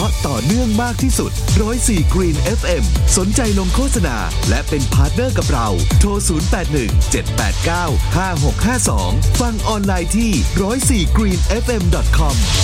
ดต่อเนื่องมากที่สุด104 Green FM สนใจลงโฆษณาและเป็นพาร์ทเนอร์กับเราโทร0817895652ฟังออนไลน์ที่104greenfm.com